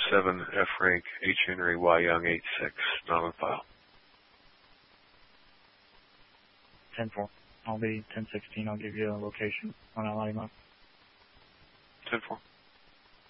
7 F rank H Henry Y Young 86, not on file. 10-4. I'll be 10-16. I'll give you a location when I light him up. 10-4.